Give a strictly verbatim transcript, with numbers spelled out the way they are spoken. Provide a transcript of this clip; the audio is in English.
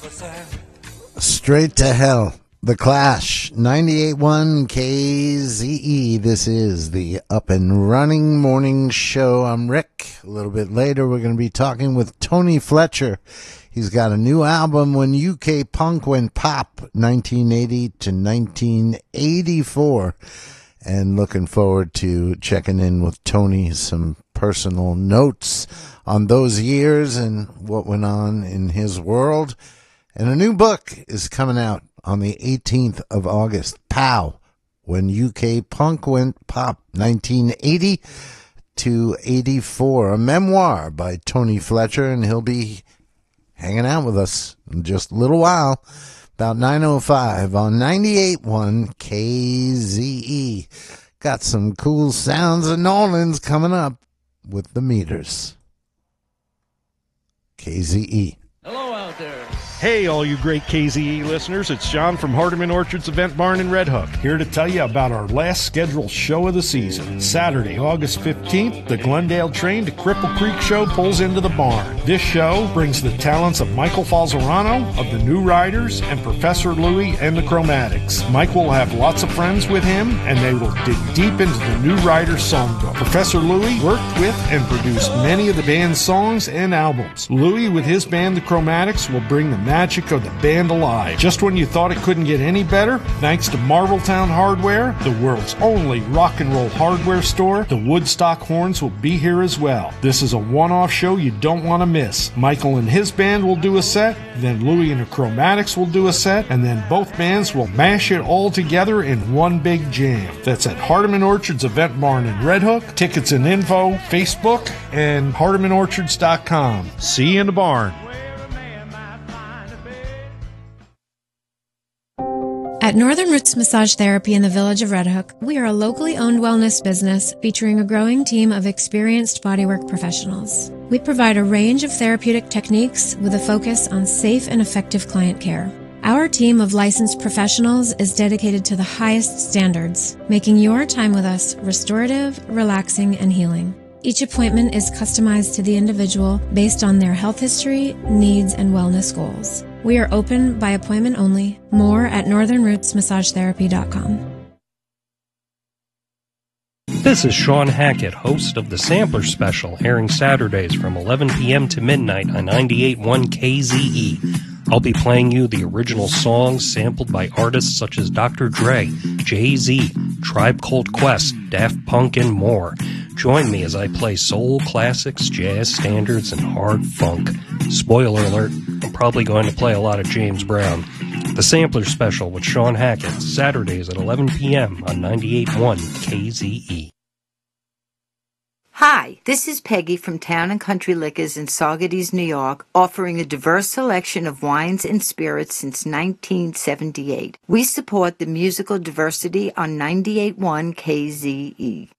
Straight to Hell, The Clash, ninety-eight point one K Z E. This is the Up and Running Morning Show. I'm Rick. A little bit later, we're going to be talking with Tony Fletcher. He's got a new album, When U K Punk Went Pop, nineteen eighty to nineteen eighty-four. And looking forward to checking in with Tony, some personal notes on those years and what went on in his world. And a new book is coming out on the eighteenth of August. Pow! When U K Punk Went Pop, nineteen eighty to eighty-four. A memoir by Tony Fletcher, and he'll be hanging out with us in just a little while, about nine oh five on ninety-eight point one K Z E. Got some cool sounds of Nolans coming up with the Meters. K Z E. Hello out there. Hey, all you great K Z E listeners, it's John from Hardeman Orchards Event Barn in Red Hook, here to tell you about our last scheduled show of the season. Saturday, August fifteenth, the Glendale Train to Cripple Creek show pulls into the barn. This show brings the talents of Michael Falzerano of the New Riders and Professor Louie and the Chromatics. Mike will have lots of friends with him, and they will dig deep into the New Riders songbook. Professor Louie worked with and produced many of the band's songs and albums. Louie, with his band, the Chromatics, will bring the magic of the band alive. Just when you thought it couldn't get any better, thanks to Marveltown Hardware, the world's only rock and roll hardware store, the Woodstock Horns will be here as well. This is a one-off show you don't want to miss. Michael and his band will do a set, then Louie and the Chromatics will do a set, and then both bands will mash it all together in one big jam. That's at Hardeman Orchards Event Barn in Red Hook. Tickets and info, Facebook, and hardeman orchards dot com. See you in the barn. At Northern Roots Massage Therapy in the village of Red Hook, we are a locally owned wellness business featuring a growing team of experienced bodywork professionals. We provide a range of therapeutic techniques with a focus on safe and effective client care. Our team of licensed professionals is dedicated to the highest standards, making your time with us restorative, relaxing, and healing. Each appointment is customized to the individual based on their health history, needs, and wellness goals. We are open by appointment only. More at northern roots massage therapy dot com. This is Sean Hackett, host of the Sampler Special, airing Saturdays from eleven p.m. to midnight on ninety-eight point one K Z E. I'll be playing you the original songs sampled by artists such as Doctor Dre, Jay-Z, Tribe Called Quest, Daft Punk, and more. Join me as I play soul classics, jazz standards, and hard funk. Spoiler alert, I'm probably going to play a lot of James Brown. The Sampler Special with Sean Hackett, Saturdays at eleven p.m. on ninety-eight point one K Z E. Hi, this is Peggy from Town and Country Liquors in Saugerties, New York, offering a diverse selection of wines and spirits since nineteen seventy-eight. We support the musical diversity on ninety-eight point one K Z E.